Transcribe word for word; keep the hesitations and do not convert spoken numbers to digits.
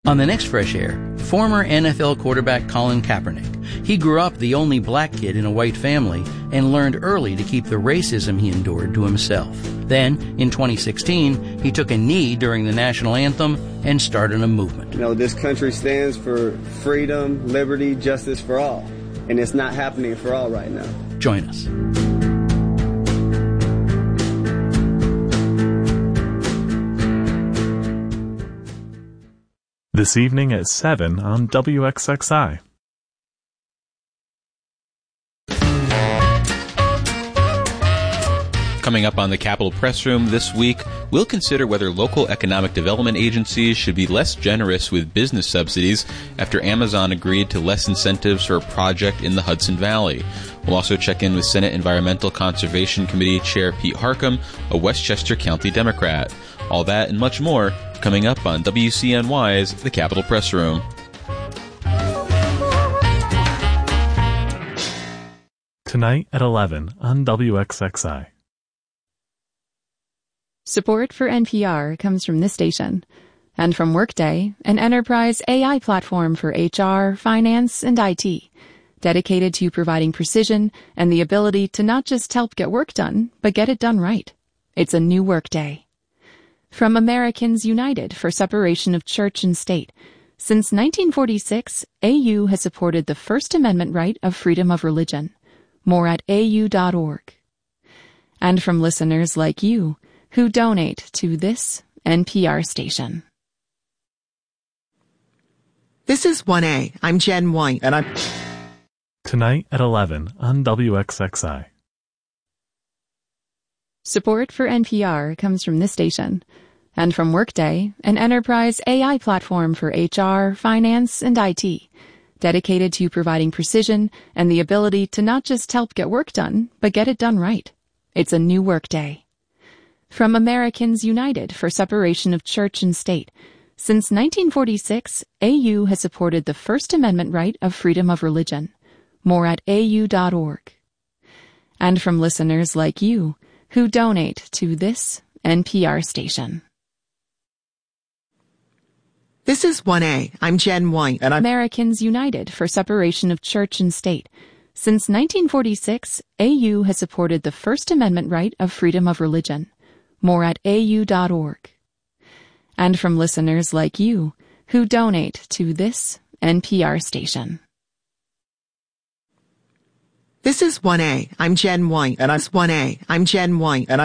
On the next Fresh Air, former N F L quarterback Colin Kaepernick. He grew up the only black kid in a white family and learned early to keep the racism he endured to himself. Then, in twenty sixteen, he took a knee during the national anthem and started a movement. You know, this country stands for freedom, liberty, justice for all. And it's not happening for all right now. Join us. This evening at seven on W X X I. Coming up on the Capitol Press Room this week, we'll consider whether local economic development agencies should be less generous with business subsidies after Amazon agreed to less incentives for a project in the Hudson Valley. We'll also check in with Senate Environmental Conservation Committee Chair Pete Harcum, a Westchester County Democrat. All that and much more coming up on W C N Y's The Capitol Press Room. Tonight at eleven on W X X I. Support for N P R comes from this station and from Workday, an enterprise A I platform for H R, finance, and I T, dedicated to providing precision and the ability to not just help get work done, but get it done right. It's a new Workday. From Americans United for Separation of Church and State. Since nineteen forty-six, A U has supported the First Amendment right of freedom of religion. More at A U dot org. And from listeners like you, who donate to this N P R station. This is one A. I'm Jen White. And I'm... Tonight at eleven on W X X I. Support for N P R comes from this station and from Workday, an enterprise A I platform for H R, finance, and I T, dedicated to providing precision and the ability to not just help get work done, but get it done right. It's a new Workday. From Americans United for Separation of Church and State. Since nineteen forty-six, A U has supported the First Amendment right of freedom of religion. More at A U dot org. And from listeners like you, who donate to this N P R station. This is one A. I'm Jen White. And I'm... Americans United for Separation of Church and State. Since nineteen forty-six, A U has supported the First Amendment right of freedom of religion. More at A U dot org. And from listeners like you, who donate to this N P R station. This is one A. I'm Jen White. And I'm... one A. I'm Jen White. And I'm...